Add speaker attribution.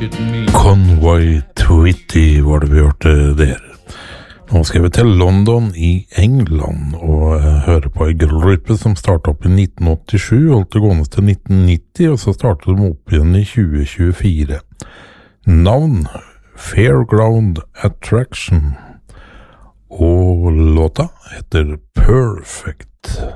Speaker 1: Conway Twitty var det vi hørte der. Nå skal vi til London i England og høre på en gruppe som startet opp i 1987, holdt det gående til 1990, og så startet de opp igjen i 2024. Navn Fairground Attraction, og låta heter Perfect.